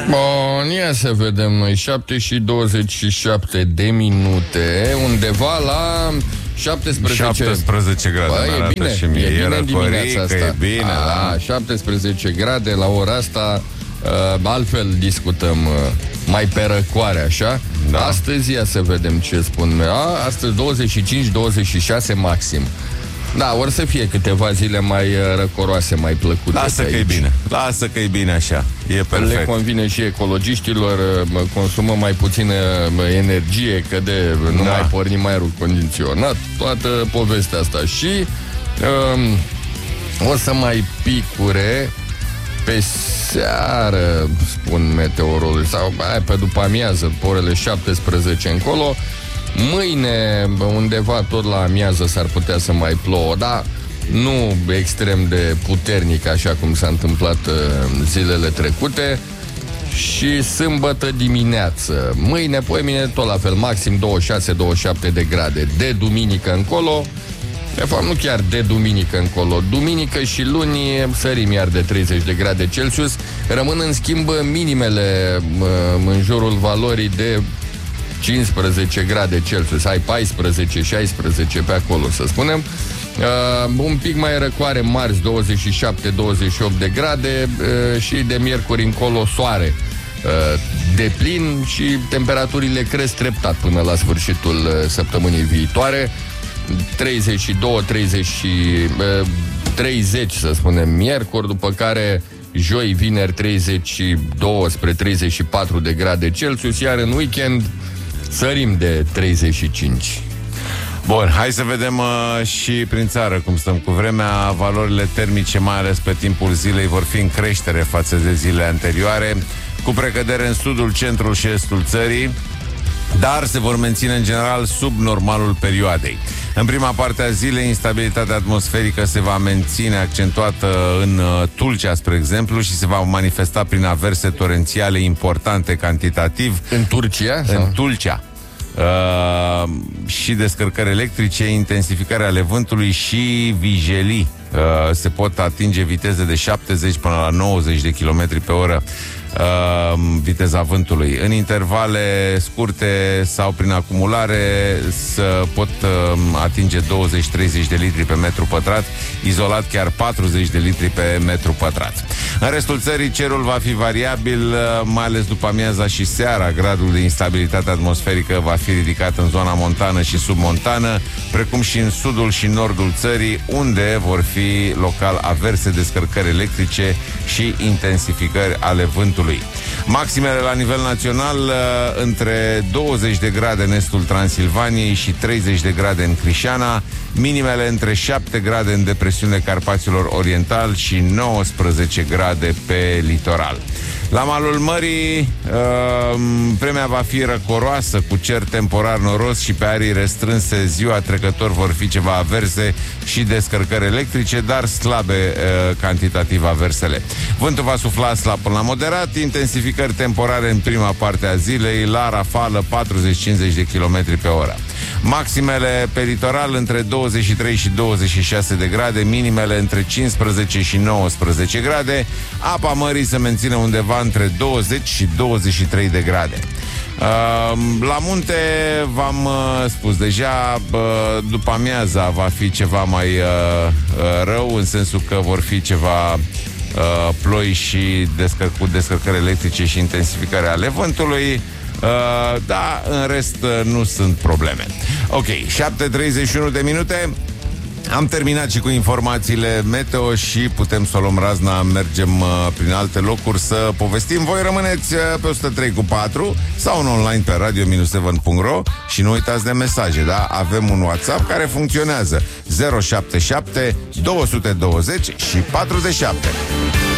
Bun, ia să vedem noi. 7 și 27 de minute, undeva la 17 grade. Bă, e bine, și mie. e bine dimineața asta. E bine, da. 17 grade la ora asta. Altfel discutăm mai pe răcoare, așa. Da. Astăzi ia să vedem ce spun. Astăzi 25-26 maxim. Da, or să fie câteva zile mai răcoroase, mai plăcute. Lasă că e bine. Lasă că e bine așa. E perfect. Le convine și ecologiștilor, consumă mai puțină energie, că nu mai pornim aerul condiționat, toată povestea asta. Și o să mai picure pe seară, spun meteorologii, sau pe după amiază, pe orele 17 încolo. Mâine, undeva tot la amiază, s-ar putea să mai plouă, dar nu extrem de puternic, așa cum s-a întâmplat zilele trecute. Și sâmbătă dimineață, mâine, poimine, tot la fel, maxim 26-27 de grade. De duminică încolo, de fapt nu chiar de duminică încolo, duminică și luni sărim iar de 30 de grade Celsius. Rămân în schimb minimele în jurul valorii de 15 grade Celsius, ai 14-16 pe acolo, să spunem. Un pic mai răcoare marți, 27-28 de grade, și de miercuri încolo soare de plin și temperaturile cresc treptat până la sfârșitul săptămânii viitoare. 30, să spunem, miercuri, după care joi, vineri 32 spre 34 de grade Celsius, iar în weekend sărim de 35. Bun, hai să vedem și prin țară cum stăm cu vremea. Valorile termice, mai ales pe timpul zilei, vor fi în creștere față de zilele anterioare, cu precădere în sudul, centrul și estul țării, dar se vor menține în general sub normalul perioadei. În prima parte a zilei, instabilitatea atmosferică se va menține accentuată în Tulcea, spre exemplu, și se va manifesta prin averse torențiale importante cantitativ. În Turcia? În Tulcea. Și descărcări electrice, intensificarea ale vântului și vijelii. Se pot atinge viteze de 70 până la 90 de km pe oră, viteza vântului. În intervale scurte sau prin acumulare se pot atinge 20-30 de litri pe metru pătrat, izolat chiar 40 de litri pe metru pătrat. În restul țării cerul va fi variabil, mai ales după amiaza și seara. Gradul de instabilitate atmosferică va fi ridicat în zona montană și submontană, precum și în sudul și nordul țării, unde vor fi local averse descărcări electrice și intensificări ale vântului. Maximele la nivel național între 20 de grade în estul Transilvaniei și 30 de grade în Crișana, minimele între 7 grade în depresiunile Carpaților Oriental și 19 grade pe litoral. La malul mării, vremea va fi răcoroasă, cu cer temporar noros și pe arii restrânse. Ziua trecător vor fi ceva averse și descărcări electrice, dar slabe cantitativ aversele. Vântul va sufla slab până la moderat, intensificări temporare în prima parte a zilei, la rafală 40-50 de km pe oră. Maximele pe litoral între 23 și 26 de grade, minimele între 15 și 19 grade. Apa mării se menține undeva între 20 și 23 de grade. La munte v-am spus deja, după amiaza va fi ceva mai rău, în sensul că vor fi ceva ploi și cu descărcări electrice și intensificare ale vântului. Da, în rest nu sunt probleme. Ok, 7:31 de minute. Am terminat și cu informațiile meteo și putem să o luăm razna, mergem prin alte locuri să povestim. Voi rămâneți pe 103.4 sau în online pe radio-7.ro și nu uitați de mesaje, da? Avem un WhatsApp care funcționează: 077 220 și 47.